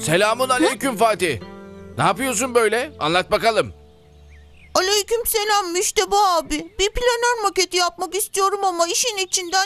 Selamun aleyküm Fatih. Ne yapıyorsun böyle? Anlat bakalım. Aleykümselam Müşteba abi. Bir planör maketi yapmak istiyorum ama işin içinden